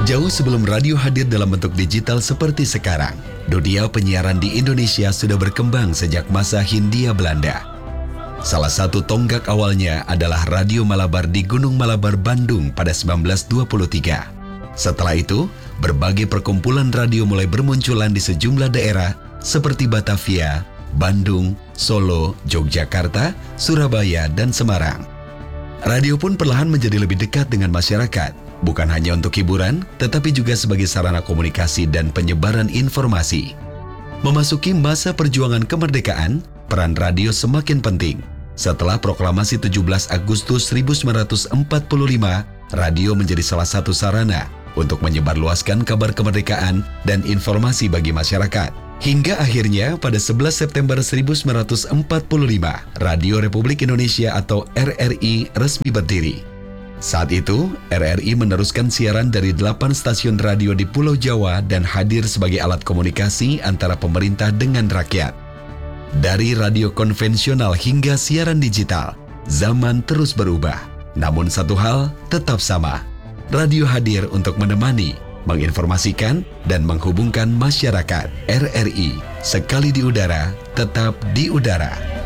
Jauh sebelum radio hadir dalam bentuk digital seperti sekarang, dunia penyiaran di Indonesia sudah berkembang sejak masa Hindia Belanda. Salah satu tonggak awalnya adalah Radio Malabar di Gunung Malabar, Bandung pada 1923. Setelah itu, berbagai perkumpulan radio mulai bermunculan di sejumlah daerah seperti Batavia, Bandung, Solo, Yogyakarta, Surabaya, dan Semarang. Radio pun perlahan menjadi lebih dekat dengan masyarakat, bukan hanya untuk hiburan, tetapi juga sebagai sarana komunikasi dan penyebaran informasi. Memasuki masa perjuangan kemerdekaan, peran radio semakin penting. Setelah proklamasi 17 Agustus 1945, radio menjadi salah satu sarana untuk menyebarluaskan kabar kemerdekaan dan informasi bagi masyarakat. Hingga akhirnya pada 11 September 1945, Radio Republik Indonesia atau RRI resmi berdiri. Saat itu, RRI meneruskan siaran dari 8 stasiun radio di Pulau Jawa dan hadir sebagai alat komunikasi antara pemerintah dengan rakyat. Dari radio konvensional hingga siaran digital, zaman terus berubah. Namun satu hal tetap sama, radio hadir untuk menemani, menginformasikan, dan menghubungkan masyarakat. RRI, sekali di udara, tetap di udara.